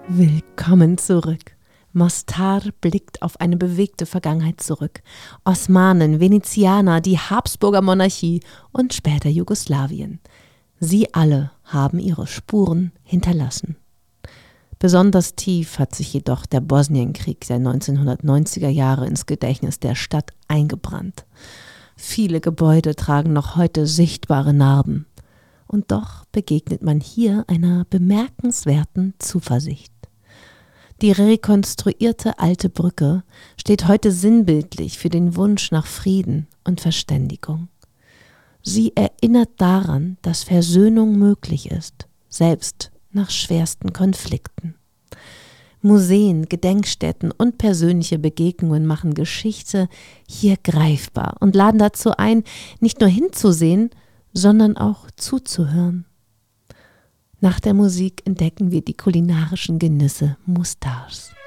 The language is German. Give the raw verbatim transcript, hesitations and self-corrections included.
Willkommen zurück. Mostar blickt auf eine bewegte Vergangenheit zurück. Osmanen, Venezianer, die Habsburger Monarchie und später Jugoslawien. Sie alle haben ihre Spuren hinterlassen. Besonders tief hat sich jedoch der Bosnienkrieg der neunzehnhundertneunziger Jahre ins Gedächtnis der Stadt eingebrannt. Viele Gebäude tragen noch heute sichtbare Narben. Und doch begegnet man hier einer bemerkenswerten Zuversicht. Die rekonstruierte alte Brücke steht heute sinnbildlich für den Wunsch nach Frieden und Verständigung. Sie erinnert daran, dass Versöhnung möglich ist, selbst nach schwersten Konflikten. Museen, Gedenkstätten und persönliche Begegnungen machen Geschichte hier greifbar und laden dazu ein, nicht nur hinzusehen, sondern auch zuzuhören. Nach der Musik entdecken wir die kulinarischen Genüsse Mostars.